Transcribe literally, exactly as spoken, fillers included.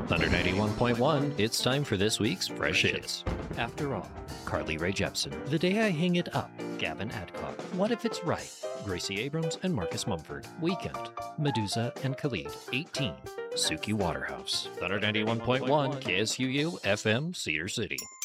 Thunder ninety-one point one, it's time for this week's Fresh Hits. After All, Carly Rae Jepsen. The Day I Hang It Up, Gavin Adcock. What If It's Right, Gracie Abrams and Marcus Mumford. Weekend, Medusa and Khalid. eighteen, Suki Waterhouse. Thunder ninety-one point one, K S U U, F M, Cedar City.